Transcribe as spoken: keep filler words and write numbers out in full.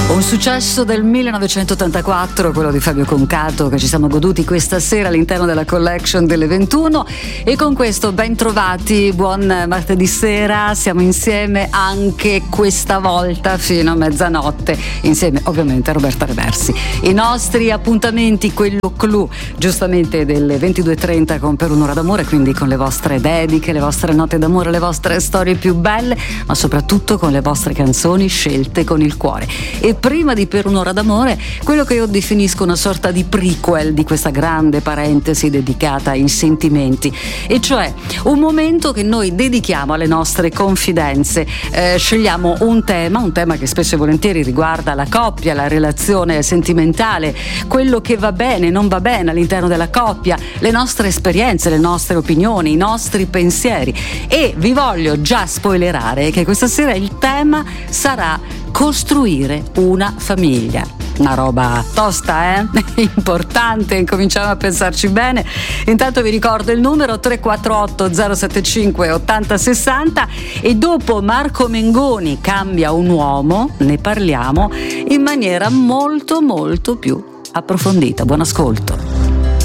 Un successo del millenovecentottantaquattro, quello di Fabio Concato, che ci siamo goduti questa sera all'interno della collection delle ventuno, e con questo ben trovati, buon martedì sera, siamo insieme anche questa volta fino a mezzanotte, insieme ovviamente a Roberta Reversi. I nostri appuntamenti, quello clou giustamente delle ventidue e trenta con Per un'ora d'amore, quindi con le vostre dediche, le vostre note d'amore, le vostre storie più belle, ma soprattutto con le vostre canzoni scelte con il cuore. E prima di Per un'ora d'amore, quello che io definisco una sorta di prequel di questa grande parentesi dedicata ai sentimenti, e cioè un momento che noi dedichiamo alle nostre confidenze. Eh, scegliamo un tema, un tema che spesso e volentieri riguarda la coppia, la relazione sentimentale, quello che va bene, non va bene all'interno della coppia, le nostre esperienze, le nostre opinioni, i nostri pensieri. E vi voglio già spoilerare che questa sera il tema sarà costruire una famiglia. Una roba tosta, eh? Importante, incominciamo a pensarci bene. Intanto vi ricordo il numero tre quattro otto zero sette cinque otto zero sei zero, e dopo Marco Mengoni cambia un uomo, ne parliamo in maniera molto molto più approfondita. Buon ascolto.